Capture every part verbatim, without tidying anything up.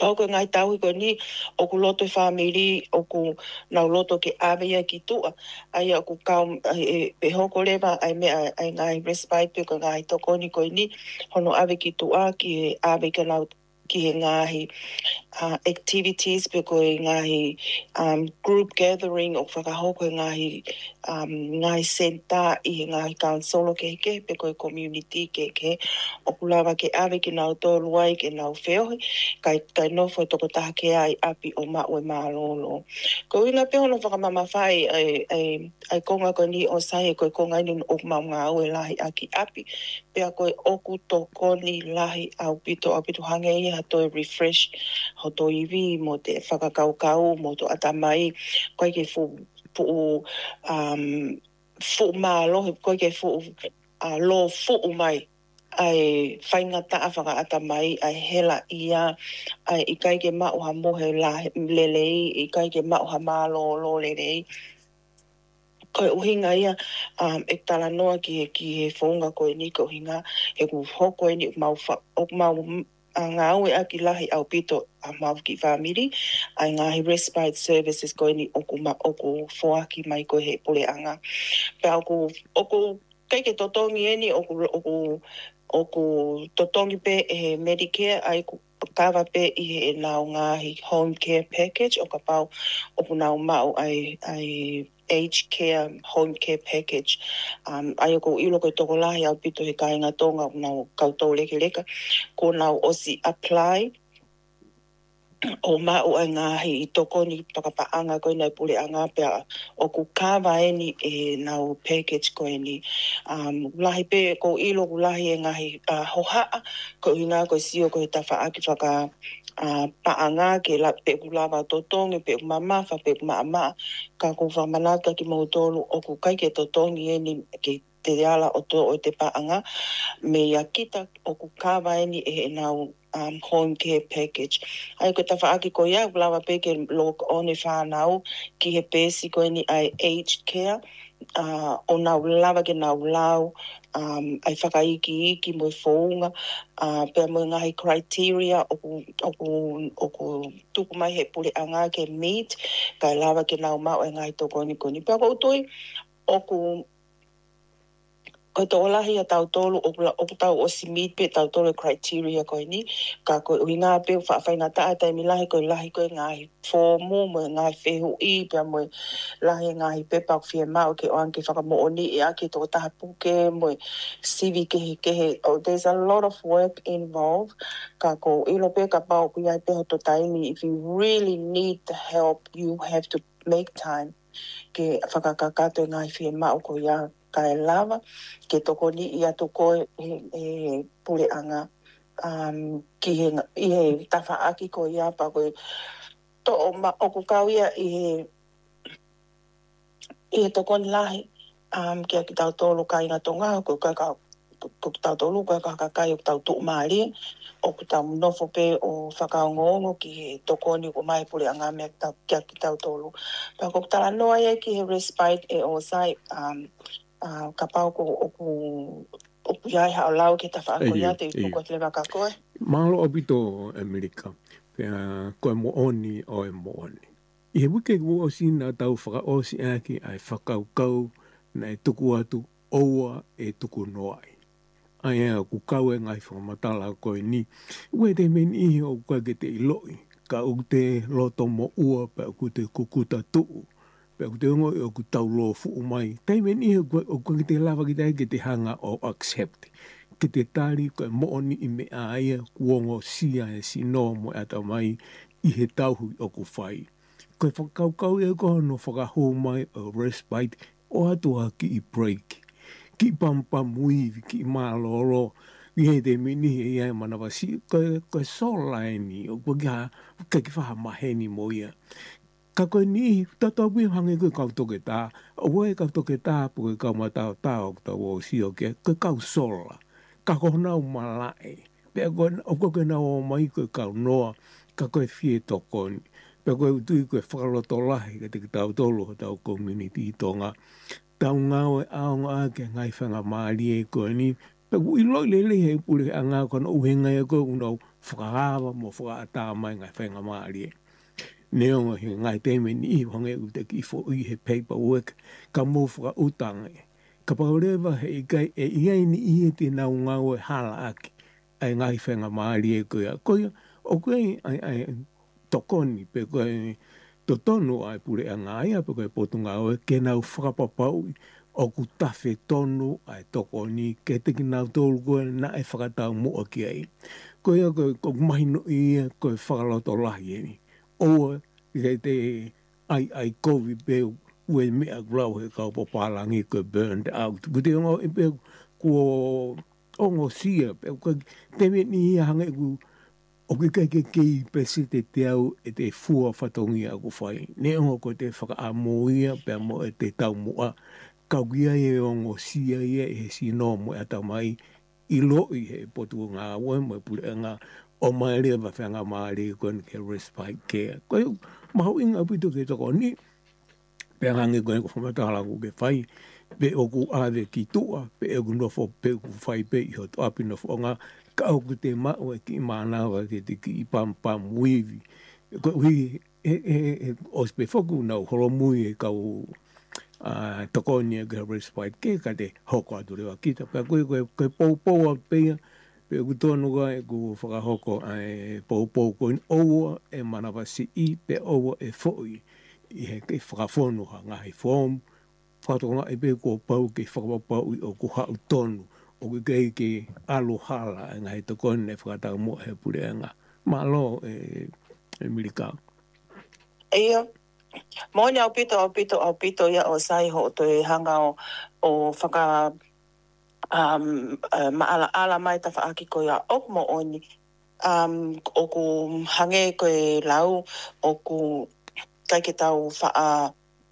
ko ngai tau ko ni o ku loto family o ku na loto ke ave ya ki tu ai o ku ka e pe hoko leva ai me ai ngai respite ko ngai to ko ni ko ni hono ave ki tu a ki ave ka na ki he ngahi uh, activities pe ko ngahi um, group gathering o whakahoko ngahi um, ngai senta i ngahi council ke ke pe ko community ke ke o kulawa ke ave ki nau tolu ai ke nau wheo kai kai no fo toko taha ke ai api o ma o ma lolo ko ina pe hono whakamama whai ai ai ai konga ko ni o sai ko konga ni o ma ngā o lahi aki api pe a koe oku toko ni lahi au pito au pito hange i ha toi refresh ho to iwi mo te whakakaukau mo to atamai koe ke fu fu um fu ma lo koe ke fu a lo fu mai ai whaingata a whaka atamai ai hela ia ai i kai ke mau ha mohe la lelei i kai ke mau ha malo lo lelei koe uhinga ia um, e tala noa ki he, ki he whaunga koe ni ko hinga e ku hoko e ni mau, o mau a ngā ue aki lahi au pito a mau ki whamiri ai ngahi respite services koe ni oku, ma, oku whoaki mai koe he pole anga pe oku, oku kai ke totongi e ni oku, oku, oku totongi pe e Medicare ai ku kawa pe i he nau ngahi home care package o ka pau oku nau mau ai, ai aged care home care package um ai ko ilo ko toko lahi au pito he kainga tonga nau kautou leke leka ko nau osi apply o mau ai ngahi i toko ni pakapaanga koe nei pule anga pea o ku kawa e ni e nau package koe ni um, lahi pe ko ilo ku lahi e ngahi uh, hohaa ko inga ko sio ko he tawha aki whaka uh, paanga ke la pe ku lava totongi pe ku mamafa pe ku maama ka ku whamanaka ki mautolu o ku kai ke totongi e ni ke te ala o to o te paanga me ia kita o ku kawa e ni e nau um, home care package. Ai ko ta whaaki ko ia, lawa pe ke lok o ni whanau ki he pēsi ko ni ai aged care, uh, o nau lawa ke nau lau, um, ai whakaiki iki mo whaunga, uh, pia mo ngahi criteria o ku, o ku, o ku tuku mai he pule anga ke meet, kai lawa ke nau mau e ngai toko ni koni. Pia ko utoi, o ku ko to lahi a tau tolu o o tau o simit pe tau tolu criteria ko ni ka ko inga pe fa fa inga ta ta mi lahi ko lahi ko ngai formu mo ngai fehu i pe mo lahi ngai pe pa fi ma o ke on ke fa mo oni e aki to ta pu ke mo C V ke ke oh, there's a lot of work involved ka ko ilo pe ka pa o ia pe to tai ni if you really need the help you have to make time ke whakakakato ngai fi ma o ko ia kai lava ke toko ni ia toko e, e pule anga um, ki he, i he tawha aki ko ia pa koe to o, ma, o ku kau ia i he i he toko ni lahi um, ki a ki tau tolu kai ngā tonga ko kai ka ko tau tolu kai ka kakai o tau tuk maari o ku tau nofo pe o whakaongongo ki he toko ni ko mai pule anga mea tau, ki a ki tau tolu pa ko tala noa ia ki he respite e o sai um, Uh, ka pau ko o ku o ku iai hao lau ke ta whaako ia te upo te lewa ka koe. Mahalo o bito Amerika. Pea koe mo oni o e mo oni. I he wike ku o sina tau whaka o si aki ai whakau kau na e tuku atu oua e tuku noai. Ai ea ku kau e ngai whakamatala koe ni. Ue te meni ihi o kua ke te iloi. Ka u te loto mo ua pea ku te kukuta tuu. Pea ku te ongo e o ku tau lo fuu mai. Taime ni o kua ki te lava ki te ke te hanga o accept. Ki te tari koe mooni i me a ia kuongo sia e sino mo e ata mai i he tauhui o ku whai. Koe whakaukau e koho no whakahou mai o respite o atua ki i break. Ki pampam uivi, ki malolo. I he te mini he ia manawa si koe, koe solaini o kua ki ha ki whaha maheni mo ia. Ka koe ni, tato api hange koe kau toke tā. O e kau toke tā, po koe kau matao tā o tau o si o ke, koe kau sola. Ka koe nau malae. Pea koe, o koe nau o mai koe kau noa, ka koe fie toko ni. Pea koe utui koe whakaloto lahi, ka te ki tau tolo o tau community i tonga. Tau ngau e aonga ake ngai whanga maari e koe ni. Pea koe iloi lele he pule a ngā kona uhenga e koe unau whakarawa mo whakaata mai ngai whainga maari e. Neonga he ngai teme ni i wange u te ki fo ui he paperwork ka mo whaka utanga e. Ka paurewa he i kai e iai ni i e te nau ngau e hala aki ai ngai whainga maari e koia. Koia o koe ai ai tokoni pe koe to tonu ai pure a ngai a pe koe potunga o e ke nau whakapapau o ku tawhe tonu ai tokoni ke te ki nau tōru koe na e whakatau mua ki ai. Koe a koe koe mahino i e koe whakaloto lahi e ni. Oa i te ai ai COVID pēu ue mea grau he kau papalangi koe burned out. Kute ongo i pēu kua ongo sia pēu koe te me ni i hange ku o ke kai ke kei pesi te te au e te fua whatongi a ku whai. Ne ongo koe te whakaamoia pēu mo e te tau mua. Kau kia e ongo sia ia e he si no mo e atau mai i lo i he potu ngā ue mo e pule ngā o mai rea wa whenga maari koe ni ke respite care. Koe mahu inga pito ke toko ni pēr hangi koe ko whamatala ku ke whai pe o ku ave ki tua pe e ku nofo pe ku whai pe i ho to api nofo ngā kau ku te mau e ki mānawa ke te ki i pam pam wivi. Koe hui e e o spe whoku nau horomui e kau Uh, tokoni e ka respite ke ka te hoko atu rewa kita. Pea koe koe koe pou pou a pea, pea ku tonu ka e ku whakahoko e pou pou koe oua e manawa si i pe oua e fōi i he ke whakawhonu ha ngahi whom, whakatonga e pea kua pau ke whakapapau i o ku hau tonu o ku kei ke alohala e ngahi tokoni e whakatau mua he pure ngā. Malo e, e milikau. Ea. Mōni au pito, au pito, au pito ia o sai ho to e hanga o, o whaka um, uh, maala ala mai ta whaaki ko ia ok mo oni. Um, o ku hange ko e lau, o ku kai ke tau wha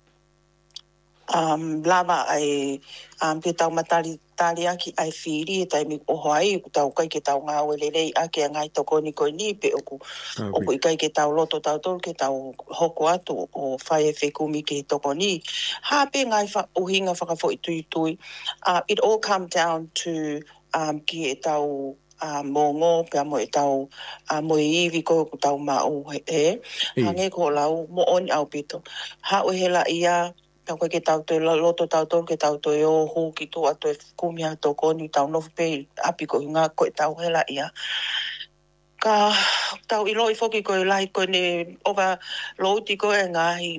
um, lava ai um, ke tau matari tali aki ai whiri e taimi o hoai ku tau kai ke tau ngā welelei ake a ngai toko ni koe ni pe oku okay. Oku i kai ke tau loto tau tolu ke tau hoko atu o whai e whekumi ke toko ni ha pe ngai wha uhinga whakafo i tui tui uh, it all come down to um, ki e tau uh, mongo pe mo e tau uh, mo i iwi ko ku tau ma o e hange ko lau mo on au pito ha o hela ia Tau koe ke tau te loto tau tolu ke tau te o hou ki tō ato e kumia tō koni tau nofu pe api ko ngā koe tau hela ia. Ka tau ilo i whoki koe lahi koe ne owa louti koe ngāhi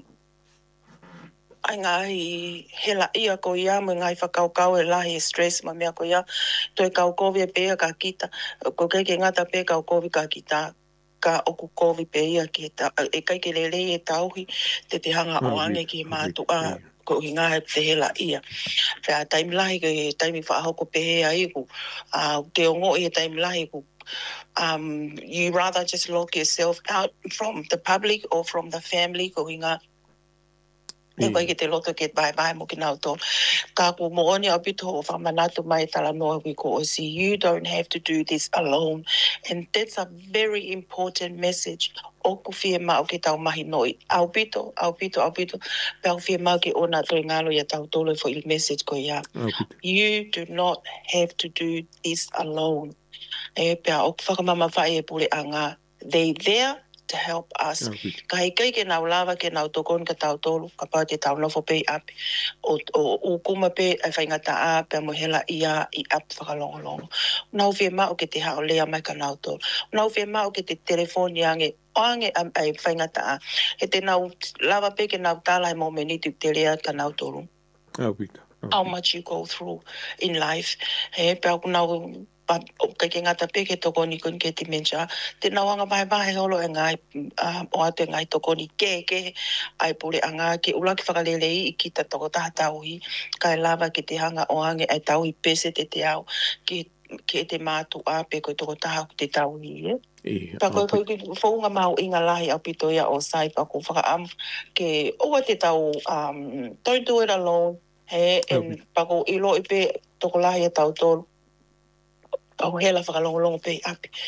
ai ngāhi hela ia ko ia mo ngai whakau kau e lahi stress ma mea ko ia toi kau kovi e pēa ka kita ko kei ke ngata pē kau kovi ka kita ka oku kovi pe ia ki ta e kai ke lele e tauhi te te hanga o ange ki mātu a ko i ngā te hela ia. Pea taimi lahi ke taimi whaahoko pe hea i ku uh, te ongo i taimi lahi ku um, you rather just lock yourself out from the public or from the family ko i ngā e koe ke te loto ke bye-bye mo ki nau tō. Ka ku mooni au pito o whamanatu mai tala noa wi ko o si. You don't have to do this alone. And that's a very important message. O ku whie mau ke tau mahi noi. Au pito, au pito, au pito. Pau whie mau ke ona toi ngalo ia tau tolo for il message ko ia. You do not have to do this alone. E pia o whakamama whae e pule a ngā. They there to help us. Okay. Ka hei kai ke nau lava ke nau tokon ka tau tolu, ka pau te tau nofo pei api. O, o, o kuma pe ai whaingata a, pe mo hela ia i ap whakalongolongo. Nau whie mao ke te hao lea mai ka nau tolu. Nau whie mao ke te telefoni ange, ange ai whaingata a. He te nau lava pe ke nau tālai mo meniti te lea ka nau tolu. Okay. Okay. How much you go through in life. He pe au nau pa kai ke ngata pe ke toko ni kon ke te mencha te nawanga mai mai holo e ngai uh, o ate ngai toko ni ke ke ai pule anga ke ula ki whakalele i ki ta toko taha tauhi kai lava ki te hanga o ange ai tauhi pese te te au ki ke te mātu a pe koe toko taha ku te tauhi e pa koe koe ki whaunga mau inga lahi au pito ia o sai pa ko whaka am ke oa te tau um, don't do it alone he en pa ko ilo i pe toko lahi e tau tolu au hela whakalongolongo pe api.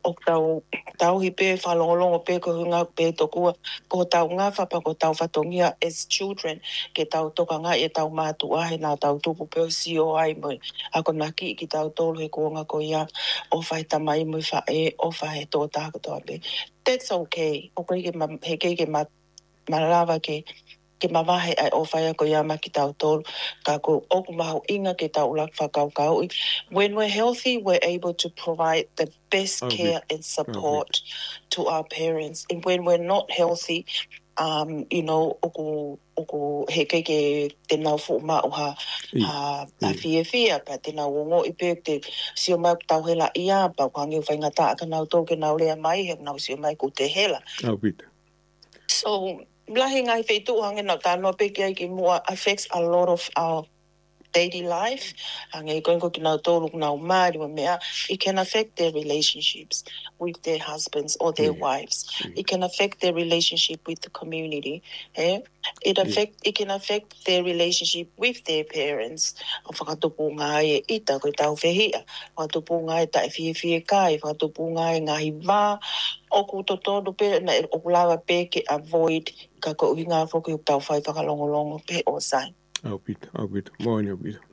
o tau tau hi pe whalongolongo pe ko hunga pe tokua ko tau ngā whapa ko tau whatongia as children ke tau toka ngā e tau mātu ahe nā tau tupu pe o si o ai mo ako nā ki ki tau tolu he kuonga ko ia o whai tamai mo wha e o whai tō tākatoa pe. That's okay. O kei ke ma, he kei ke ma, malawa ke ke mawahe ai o whaia ko iama ki tau tolu, ka ko oku mahu inga ke tau lak whakau kau. When we're healthy, we're able to provide the best Okay. care and support to our parents. And when we're not healthy, um, you know, oku, oku he kei ke te nau fu mao ha, ha, ha fia fia, pa te nau ongo i pe te sio mai tau hela ia, pa kwangi whainga ta ka nau tō ke nau lea mai, he nau sio mai ko te hela. Au pita. So, lahi ngai whaitu hange nau tānoa peke ai ki mua affects a lot of our daily life. Hange i koinko ki nau tōru nau Māori wa mea, it can affect their relationships with their husbands or their Yeah. wives. Yeah. It can affect their relationship with the community. Eh? It affect yeah. It can affect their relationship with their parents. O whakatupu ngā e ita koe tau whehia. Whakatupu ngā e tae fie fie kai. Whakatupu ngā e ngahi wā. Oku to tōru pe, na e oku lawa pe ke avoid ka ko uhi ngā whoki tau whai whakalongolongo pe o sai. Au pita, au pita, moani au pita.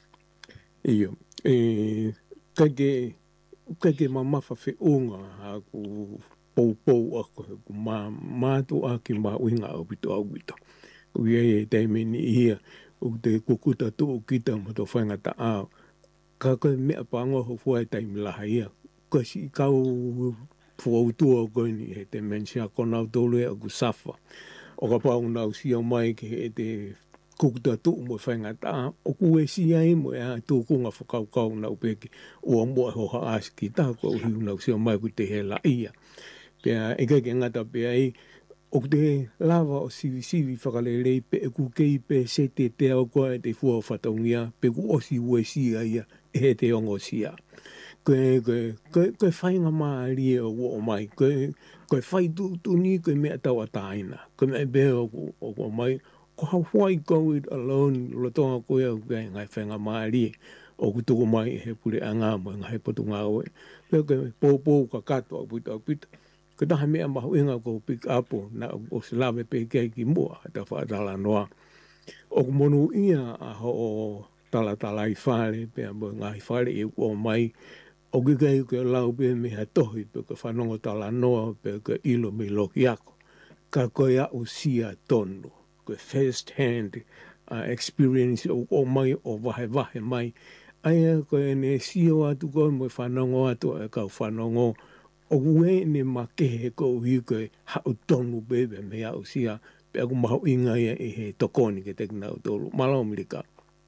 Iyo, e, kai ke, kai ke mamafa whi unga ha ku pou pou ako, ku mā, mātu a ki mā uinga au pita au pita. Ui e e taimeni ia, u te kukuta tu kita mo to whainga ta au. Ka koe mea pango ho fuai taimi laha ia. Ka si kau fuautua koe ni he te mensia konau tolu e aku safa. O ka pau nau sia mai ke he te kukuta tu mo whainga ta o ku e si ai mo e a tu kunga whakau kau nau peke ua mua ho ha aski ta ko hiu nau sia mai ku te he la ia. Pea e kai ke ngata pea i o te lava o sivi sivi whakalelei pe e ku kei pe se te te au koe te fua o whataungia pe ku osi ue sia ia e he te ongo sia. Koe, koe, koe, koe whainga maa rie o o mai, koe, koe whai tu tu ni koe mea tau ataina, koe mea bea o o mai, ko hau whai go it alone, lo tonga koe au kai ngai whainga maa rie, o ku tuku mai he pule a ngā mo, ngai potu ngā oe. Pea koe pō pō ka kato au pita au pita, koe taha mea mahu inga ko pick up o, na o se lawe pe kei ki mua, ta whaatala noa. O ku monu ia a ho o tala tala i whare, pea mo ngai whare e o mai, o ke kei ke lau pe me ha tohi pe ke whanongo tala noa pe ke ilo me loki ako. Ka koe a o sia tono, ke first hand uh, experience o, o mai o wahe wahe mai. Aia koe ne sio atu koe mo whanongo atu e kau whanongo o ue ne makehe ko hui koe hau tonu bebe me a o sia pe aku mahu inga ia e he tokoni ke tekna o tolu. Malo Amerika.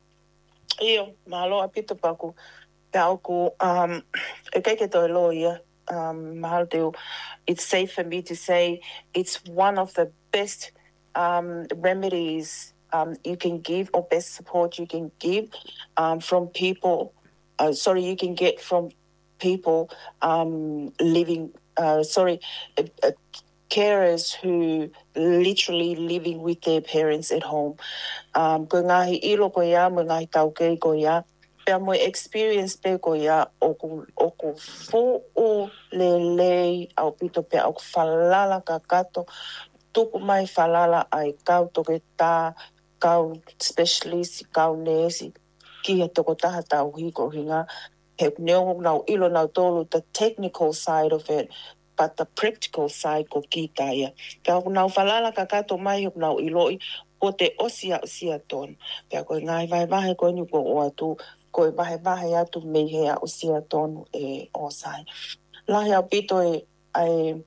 Iyo, malo apito paku. Tauku, um, e kei ke toi lo ia, um, mahalo teo, it's safe for me to say it's one of the best um, remedies um, you can give or best support you can give um, from people, uh, sorry, you can get from people um, living, uh, sorry, uh, uh, carers who literally living with their parents at home. Um, ko ngahi ilo ko ia, mo ngahi tau kei ko ia, pea mo experience pe ko ia oku oku fu o lelei au pito pe au falala ka kato tuku mai falala ai kau toke tā kau specialist kau nesi ki he toko taha tau hiko hinga he neongo nau ilo nau tolu the technical side of it but the practical side ko kita ia ka nau falala ka kato mai ho nau iloi o te osia osia ton pea ko ngai vai vai ko ni ko o atu koe wahe wahe atu me hea o sia tonu e o sai. Lahi au pito e ai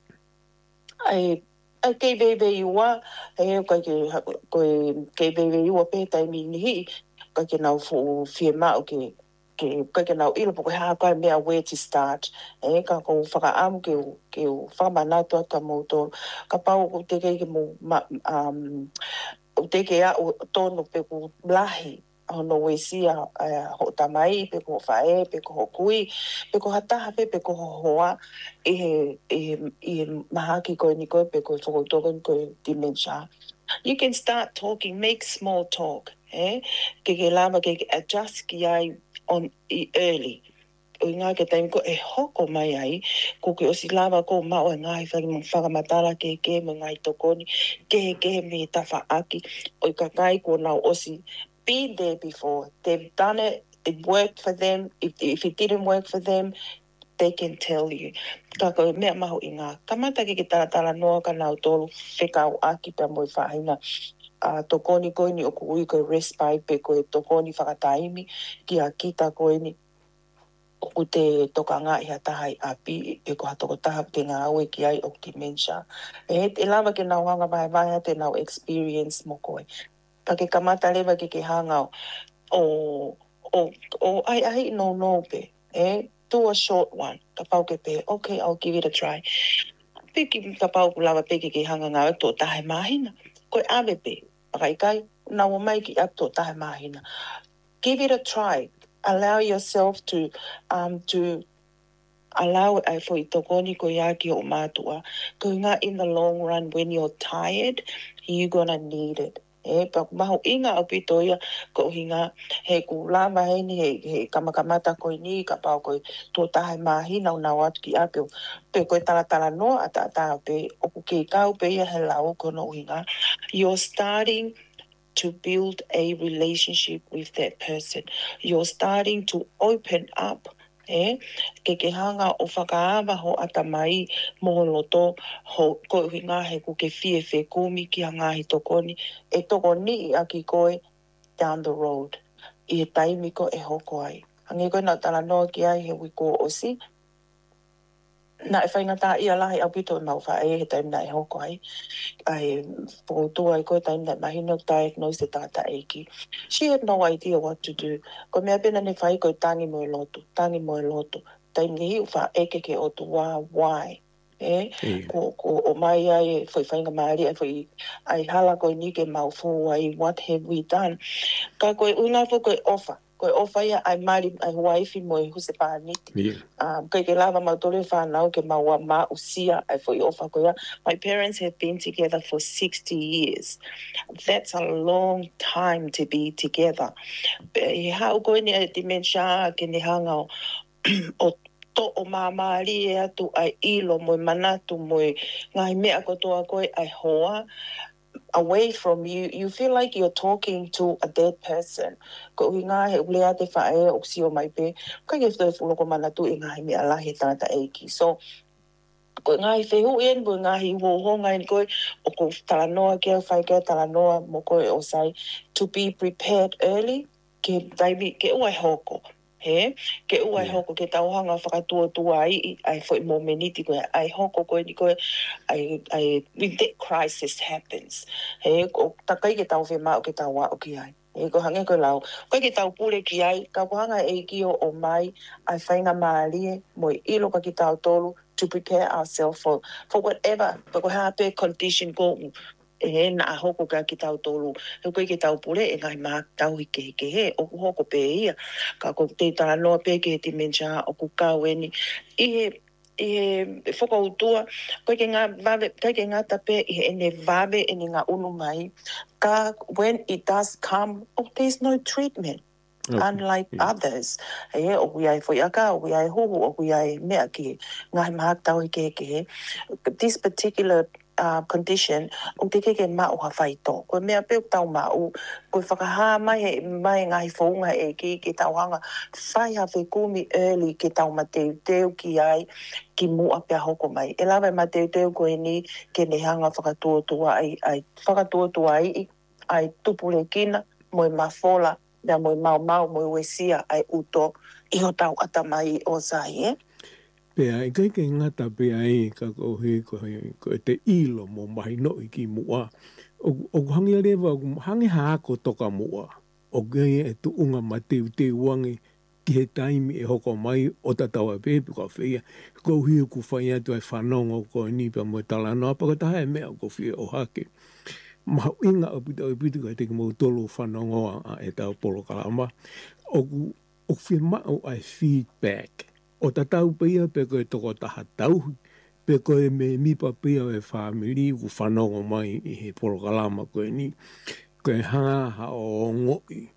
ai ai kei veve iua e koe ke koe kei veve iua pe tai mini hi koe ke nau fu fie mao ke ke koe ke nau ilo poko haa koe mea where to start e ka ko whaka amu ke ke whamanatu ata mo tō ka pau ko te kei ke mo um, te kei a o tōnu pe ko lahi hono wesia uh, ho tamai pe ko fae pe ko kui pe ko hataha pe pe ko hoa e e e mahaki ko ni ko pe ko fo to ko dementia. You can start talking, make small talk, eh? Ke ke lama ke adjust ki ai on early. o ngā ke taimi ko e hoko mai ai, ko ke o si lava ko ma o ngā i whakamatara ke ke me ngai tokoni, ke ke me tawha aki, o i kakai ko nau o si been there before. They've done it, it worked for them. If, if it didn't work for them, they can tell you. Ka koe mea maho i ngā kamata ki ke taratara noa ka nau tolu whekau aki pia mo i whahinga. Uh, tokoni koe ni o ku ui koe respite pe koe tokoni whakataimi ki a kita koe ni o ku te toka ngā i hatahai api e ko hatoko taha te ngā aue ki ai o dementia. E he te lava ke nau hanga vai vai te nau experience mo koe. Ka ke kamata lewa ki ke hangau o, o, o ai ai no no pe. E, do a short one. Ka pau ke pe, okay, I'll give it a try. Piki ka pau ku lava peki ke hanga ngā to tahe mahina. Koe ave pe. Akai kai, nā o mai ki ato tahe mahina. Give it a try. Allow yourself to, um, to allow ai fo i tokoni ko ia ki o mātua. Ko ngā in the long run, when you're tired, you're gonna need it. E, pa maho inga au pito ia, ko hinga, he ku lama he ni, he, he kamakamata koe ni, ka pau koe tō tahe mahina o nā watu ki apio. Pe koe taratara noa ata ata pe, o ku ke kau pe ia he lau kono hinga. You're starting to build a relationship with that person. You're starting to open up. Eh? Ke ke hanga o whakaawa ho ata mai moho loto ho koe hui ngā he ku ke fie whe kumi ki a ngā hi tokoni e toko ni a ki koe down the road. I he taimi ko e hoko ai. Hangi koe nā tala noa ki ai he wiko o si. Nā e whaingata ia lahi au pito e mau wha e he taimi nā e hoko ai. Ai pōtua ai koe taimi nā mahino diagnose te tata eiki. She had no idea what to do. Ko mea pena ne whai koe tangi mo e loto, tangi mo e loto. Taingi hiu wha eke ke o tu wā, why? Eh? Yeah. Ko, ko o mai ai e whai whainga maari ai whai ai hala koe ni ke mau fō ai, what have we done? Ka koe una fo koe ofa. Koe ofa ia ai mari ai waifi mo e huse pāniti. Yeah. Um, kai ke lava mautore whanau ke maua ma usia ai whai ofa koe ia. My parents have been together for sixty years. That's a long time to be together. He hau koe ni a dementia ke ni hanga o to o mamari e atu ai ilo mo manatu mo ngai mea ko toa koe ai hoa away from you. You feel like you're talking to a dead person. Ko i ngā he ulea te whae o si o mai pe. Kai ke whai whuloko manatu i ngai mea lahi tata eiki. So, ko ngai whehu en, ko ngai wo ho ngai koe, o ko tala noa kia whai kia tala noa mo koe o sai, to be prepared early, ke taimi, ke uai hoko. He, ke uai Yeah. hoko, ke tauhanga whakatua tua ai, ai whai mō meniti koe, ai hoko koe ni koe, ai, ai, when that crisis happens. He, ko takai ke tau whema o ke tau wa o ki ai. E ko hange koe lau. Koe ke tau pule ki ai, ka kuhanga e ki o o mai, ai whainga maalie, mo i ilo ka ki tau tolu, to prepare ourselves for, for whatever, pa ko hape condition ko, e na hoko ka ki tau tolu. He koe ke tau pule, e ngai maa tau i ke ke he, o ku hoko pe ia. Ka ko te tala noa pe ke te mencha, o ku kau e ni. I he, i he whakautua, koe ke ngā vave, koe ke ngā tape, i he ene vave e ni ngā unu mai. Ka, when it does come, oh, there's no treatment. Okay. Unlike Yeah. others. E, o kui ai whoiaka, o kui ai hoho, o kui ai mea ki, ngai maak tau i ke ke he. This particular uh, condition, o te ke ke mao ha whaito. Ko mea peo tau mao, ko whakaha mai he, mai ngai whaunga e ki, ki tau hanga, whai ha whekumi early ki tau mateu teu ki ai, ki mua pia hoko mai. E lawa mateu teu koe ni, ke ne hanga whakatuatua ai, ai whakatuatua ai, ai tupule kina, mo i mawhola, na mo mau mau mo wesia ai uto i ho tau ata mai o sai, eh? Pea, i kai ke ngata pea e ka ko he ko he ko te ilo mo mai no i ki mua. O o hangi lewa o hangi haako toka mua. O gai e tu unga mateu te wangi ki he taimi e hoko mai o tatawa pepe ka whea. Ko hui ku whai atu ai whanongo ko ni pa mo tala noa pa ka taha e mea ko whea o hake. Mahu inga o pita o pita ka te ki mo tolo whanongo a e tau polo kalama. O ku o whi mao ai feedback. O tatau pia pe koe toko taha tau. Pe koe me mipa pia e whamiri ku whanongo mai i he polo kalama koe ni. Koe hanga ha o ngoi.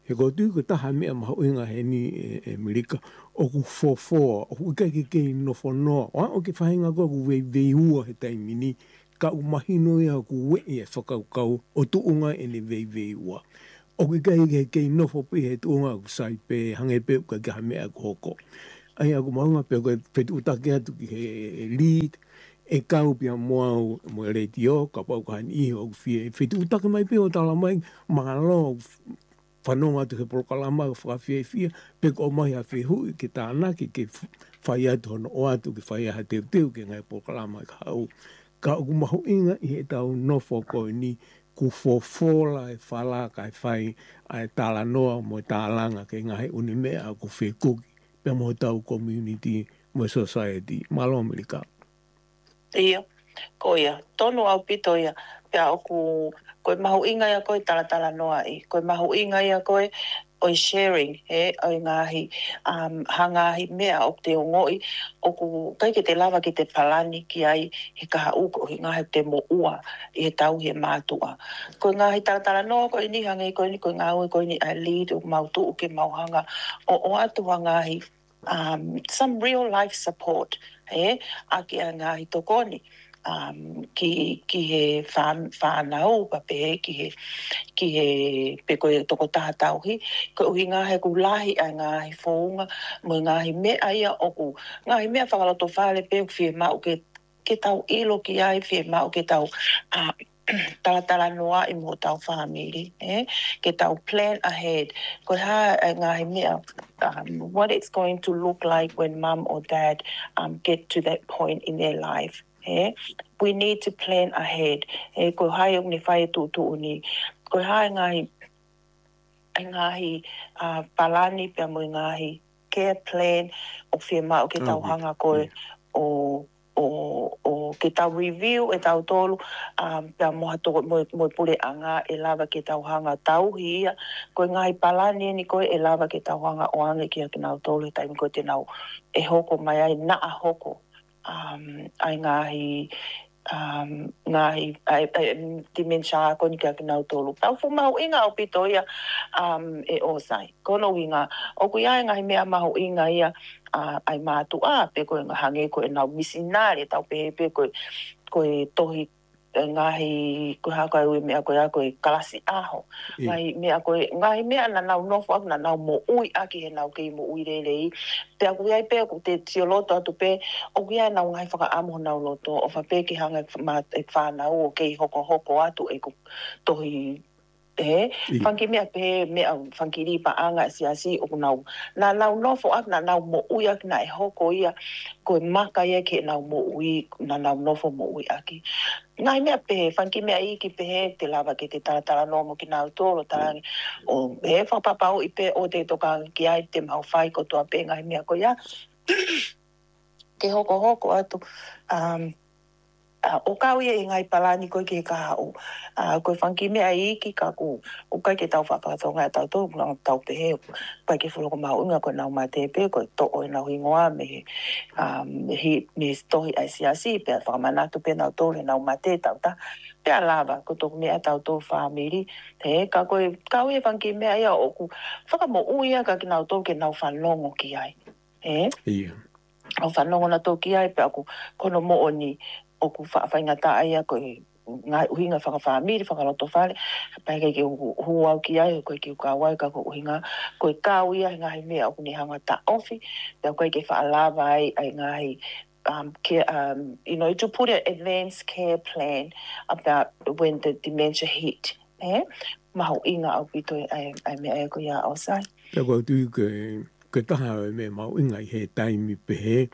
he ko tu ko taha mea maho inga he ni e, e Amerika o ku fofo o ku kai ke ke no fo no o ke whahinga ko ku vei vei ua he taimini ka u mahino ia ku we e whakaukau o tu unga e ne vei vei ua o ke kai ke ke no fo pe he tu unga ku sai pe hange pe ka ka mea ku hoko ai aku maunga pe ko petu utake atu ki he lead e kau pia moa mo reitio ka pau ka ni o fie petu utake mai pe o tala mai malo whanonga tu he prokalama ka fie fie pe ko mai a fie hui ki tāna ki ke whai atu hono o atu ki whai aha teu teu ki ngai prokalama ka au ka uku maho inga i he tau nofo ko ni ku fofola e whala kai whai ai tala noa mo tālanga ke ngai unimea ku fie kuki pe mo tau community mo society malo Amerika. Ia, ko ia, tonu au pito ia, pia oku, koe mahu inga ia koe tala tala noa i, koe mahu inga ia koe oi sharing, he, oi ngahi, um, hangahi mea o te ongoi, oku, kai ke te lava ki te palani ki ai, he kaha uko, he ngahi te mo ua, i he tau he mātua. Koe ngahi tala tala noa, koe ni hangai, koe ni koe ngaui, koe ni a lead, o mautu uke mauhanga, o o atu hangahi, um, some real life support, he, aki a ngahi tokoni, um, ki, ki he whanau, pa pe ki he, ki he, pe koe toko taha tauhi, ko uhi ngahi ku lahi a ngahi whounga, mo ngahi mea ia oku, ngahi mea whakaloto whale pe uki mau ke, ke tau ilo ki ai, fie mau ke tau, uh, tala tala noa i mo tau family, eh? Ke tau plan ahead. Ko ha ngahi mea, um, what it's going to look like when mum or dad um, get to that point in their life. Eh? We need to plan ahead. Eh? Ko hai ni whai tu tu ni. Ko hai ngahi, ngahi uh, palani pia mo ngahi care plan o fie mau ke tau hanga koe o o o ke tau review e tau tolu um pia mo hato mo mo pule anga e lava ke tau hanga tau hia ko ngai palani ni ko e lava ke tau hanga o anga ke ke nau tolu tai ko te nau e hoko mai ai na a hoko um ai ngai um ngai ai dimensha ko ni ke nau tolu tau fu mau inga o pito ia um e o sai kono winga o ku ia ngai mea mau inga ia Uh, ai mātu a, pe koe ngā hange koe nau misinare, tau pe pe koe, koe tohi ngahi, koe haka ui mea koe a koe kalasi aho. Mm. Ngahi mea koe, ngahi mea na nau nofo aku na nau mo ui aki he nau kei mo ui re rei. Pe aku iai pe aku te tio loto atu pe, o iai nau ngai whaka amo nau loto, o wha pe ki hanga e whanau o kei hoko hoko atu e ku tohi eh fanki mea pe mea fanki ri pa anga si asi o nau na nau no fo ak na nau mo ui ak na e hoko ia ko maka ia ke nau mo ui na nau no fo mo ui aki ngai mea pe fanki mea i ki pe te lava ke te tala tala no mo ki nau tolo tarangi o e fa papa o i pe o te toka ki ai te mau fai ko toa pe ngai mea ko ia ke hoko hoko atu um Uh, o kau ia i ngai palani koe ke ka hau. Uh, koe whanki mea i ki ka ku. O kai ke tau whakakatonga e tau tau, nang tau pehe. Pai ke whuloko mau inga koe nau mate pe, koe to oi nau hingoa me he, um, he, me stohi ai si asi, pe whakamanatu pe nau tole nau mate tau ta. Pe a lava, ko toku mea tau tau whamiri. He, ka koe, kau ia whanki mea ia o ku. Whakamo uia ka ki nau tau ke nau whanongo ki ai. He? Ia. Au whanongo na tau ki ai, pe aku kono mo o ni o ku whaafai ta aia koe ngai uhinga whakawhamiri, whakaloto whare, pai kei ke hu au ki ai, koe ki ukawai ka ko uhinga, koe kau ia ngahi mea o kuni hanga ta ofi, pia koe ke whaalawa ai, ai ngahi, um, care, um, you know, to put an advanced care plan about when the dementia hit, eh? Maho inga au pito ai, ai mea e ko ia o sai. Pia koe tui ke, ke taha me mau inga i he taimi pehe,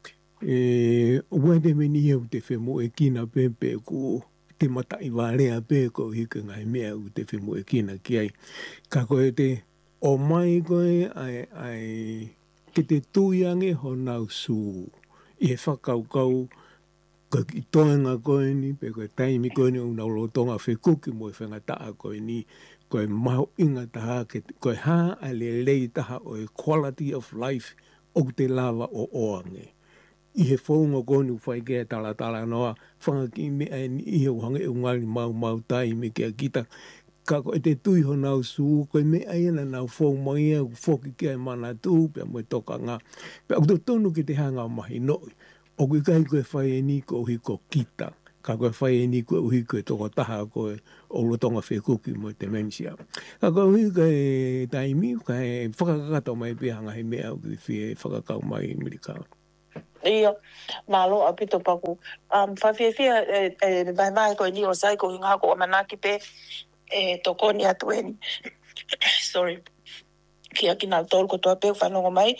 e wade me ni au te whemo e kina pepe ku te mata i warea pe ko hika ngai mea u te whemo e kina ki ai. Ka koe te o mai koe ai, ai ke te tuiange ho nau su i he whakaukau ka ki toenga koe ni pe koe taimi koe ni u nau lotonga whekuki mo e whangataa koe ni koe maho inga taha ke koe haa a le lei taha o e quality of life o te lava o oange. I he whaunga konu whai kea tala tala noa, whanga ki me ai i he uhanga e ungali mau mau tai me kia kita, ka ko e te tui ho nau su, ko e me ai na nau fō mai e, fōki kia e mana tū, pia mo e toka ngā. Pia o tonu ki te hanga o mahi noi. O kui kai koe whai e ni ko uhi ko kita. Ka koe whai e ni koe uhi koe toko taha koe o lotonga whekuki mo te dementia. Ka koe uhi koe taimi, ka e whakakakato mai pia hanga he mea o ki whie whakakau mai i Amerika. Ia, malo a pito paku. Um, whawhiawhia e, e vai vai koe ni o sai ko hinga ko o manaki pe e tokoni atu eni. Sorry. Kia ki nā tōru ko toa peo whanongo mai.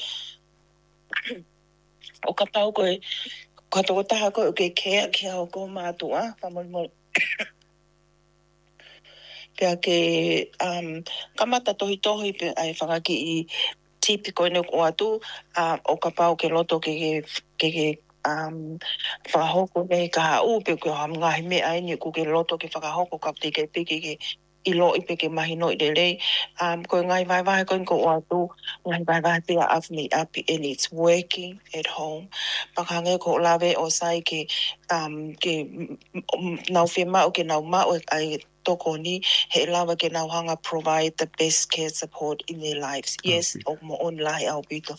O ka pau koe, ko toko taha koe o ke kea kia o ko mātua. Whamoli Pea ke um, kamata tohi tohi pe ai whakaki i tipi koe ne ko atu uh, o ka pau ke loto ke ke, ke, ke um, whakahoko nei ka hau pe ke ham ngahi mea eni ku ke loto ke whakahoko ka pti ke piki ke ilo i pe ke mahi noi de rei. Um, koe ngai vai vai koe ko atu ngai vai vai pia awni api and it's working at home. Pakange ko lawe o sai ke um, ke nau whima o ke nau mao ai toko ni he lawa ke nau hanga provide the best care support in their lives. Yes, o mo online au pito.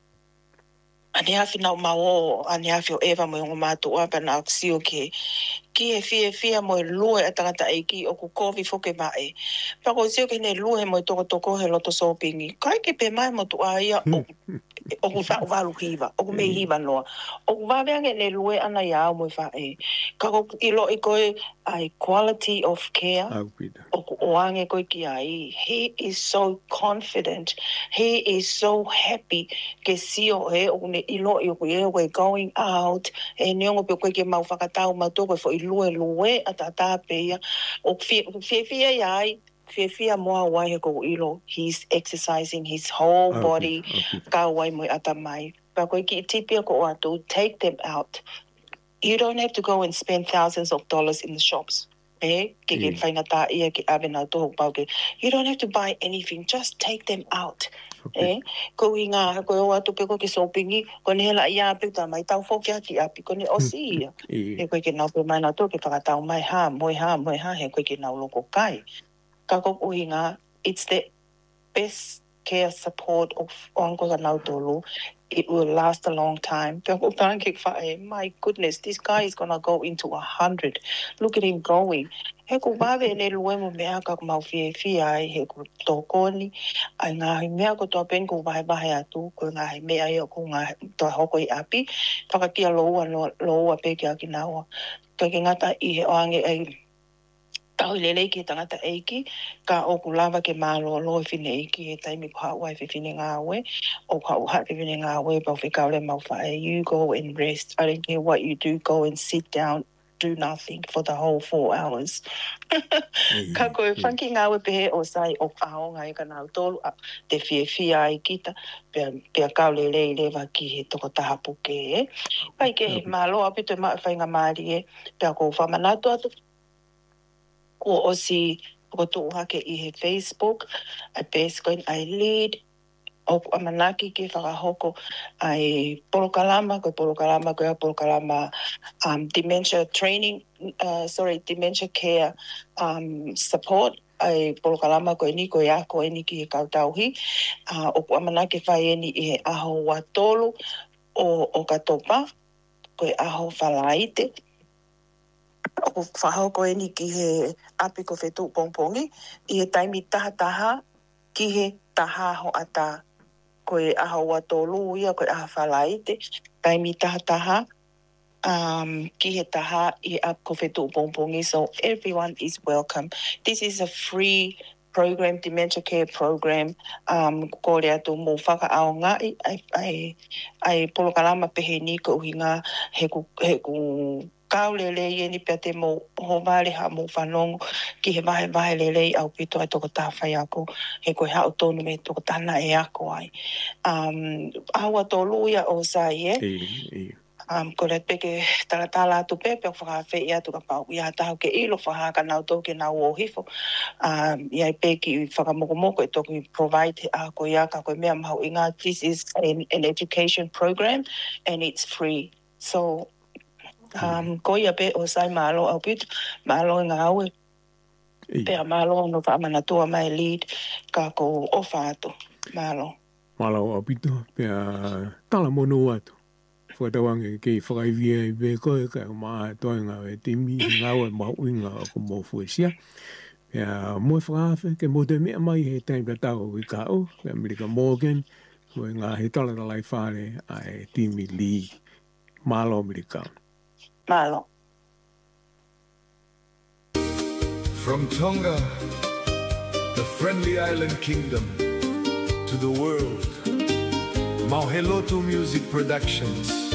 Ane hafi nau mao, ane hafi o ewa mo yung mātua pa na aksio ke ki he fia fia mo e lue a tangata e ki o ku kovi foke mae. Pako sio ke ne lue mo e toko toko he loto sopingi. Kai ke pe mai mo tu aia o o ku whau walu hiva, o ku mei hiva noa. O ku waweange ne lue ana iau mo i whae. Kako ilo i koe ai quality of care. O ku oange koe ki ai. He is so confident. He is so happy. Ke sio he o ne ilo i o ku e we're going out. E neongo pe koe ke mau whakatau mau toko fo i lue lue a tata peia. O fie fie iai. Fia fia moa wai he ko ilo. He's exercising his whole Okay, body. okay. Ka wai mo ata mai. Pa koe ki tipia ko atu, take them out. You don't have to go and spend thousands of dollars in the shops. Eh? Ke ke Yeah. whaingata ia ke awe nau toho pau ke. You don't have to buy anything. Just take them out. Okay. Eh? Ko i ngā, ko o atu pe ko ke sopingi, ko ne hela ia api ta mai tau fōki aki api, ko ne osi ia. Yeah. He koe ke nau pe mai nau tō ke whakatau mai ha, moi ha, moi ha, he koe ke nau loko kai. Ka ko uhi ngā, it's the best care support of onko ka nau tolu. It will last a long time. Pea ko parang ke whae, my goodness, this guy is gonna go into a hundred. Look at him going. He ko wawe ne lue mo mea ka mau fie fie ai, he ko tōkoni, ai ngāhi mea ko tō pen ko wahe wahe atu, ko ngāhi mea ia ko ngāhi tō hoko i api, whakakia loua, loua pe kia ki naua. Ka ke ngata i he oange ai, tau lele ki tangata eiki, ka o ku lava ke malo lo fine eiki e taimi ko hawai fi fine ngāwe, o ka uha fi fine ngāwe, pau fi kaule mau whae, you go and rest. I don't care what you do, go and sit down, do nothing for the whole four hours. Ka koe whanki ngāwe pehe o sai o ao ngai ka nau tolu, te fie fie ai kita, pia, pia kaule le lewa ki he toko taha puke e. Pai ke he malo apito e maa whainga maari e, pia ko whamanatu atu, ko osi ko tu hake i he Facebook a basically I lead o amanaki ke whakahoko ai polokalama ko polokalama ko polokalama um dementia training uh sorry dementia care um support ai polokalama ko ni ko ya ko ni ki kautauhi uh, o amanaki whai ni e aho watolu o o katopa ko aho whalaite o whahau koe ni ki he api ko whetu pongpongi, i he taimi taha taha, ki he taha ho ata koe aha ua tōlu ia, koe aha whalaite, taimi taha taha, um, ki he taha i ap ko whetu pongpongi, so everyone is welcome. This is a free program, dementia care program, um, kore atu mō whakaao ngai, ai, ai, ai polokalama pehe ni ko uhi ngā he ku, he ku kaulele i ni pia te mō ho vare ha mō whanongo ki he vahe vahe lelei au pito ai toko tāwhai ako he koe hao tonu me toko tāna e ako ai. Um, aua tōlu ia o sai e. E, e. Um, ko re peke taratala atu pepe o whakawhi i atu ka pau. Ia tahu ke ilo whahaka nau tō ke nau o hifo. Um, ia peki i whakamokomoko e tōku provide a ko ia ka koe mea mahu inga. This is an, an education program and it's free. So, Um, ko ia pe o sai malo au pito, malo i ngā aue. Pea malo no whaamana tua mai lead ka ko ofa atu. Malo. Malo o pito, pea tala mono atu. Whatawange kei whakaivia i be koe ka maa toi ngā e timi ngāua mau inga o ko mō fuesia. Pea mua whakawhi ke mō te mea mai he teimta tau i ka o, ke America Morgan, koe ngā he tala talai whare ai timi li. Malo America. Malo. From Tonga, the friendly island kingdom, to the world, Mauheloto Music Productions.